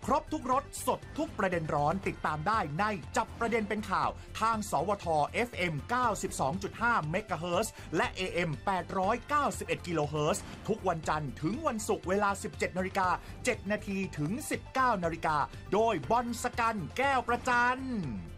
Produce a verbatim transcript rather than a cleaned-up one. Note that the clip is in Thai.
ครบทุกรสสดทุกประเด็นร้อนติดตามได้ในจับประเด็นเป็นข่าวทางสวท เอฟ เอ็ม เก้าสิบสองจุดห้า เมกะเฮิรตซ์และ เอ เอ็ม แปดร้อยเก้าสิบเอ็ด กิโลเฮิรตซ์ทุกวันจันทร์ถึงวันศุกร์เวลา สิบเจ็ดนาฬิกาเจ็ดนาทีถึง สิบเก้านาฬิกาโดยบอลสกันแก้วประจัน